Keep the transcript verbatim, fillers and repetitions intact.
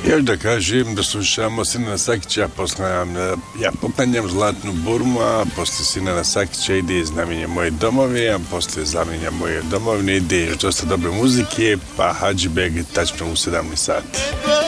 Još da kažem da slušamo Sinana Sakića, posle ja poklanjam Zlatnu burmu, a posle Sinana Sakića ide Znamenje moje domove, a posle Znamenja moje domovine ide još dosta dobre muzike, pa Hadži Beg tačno u sedamnaest sati.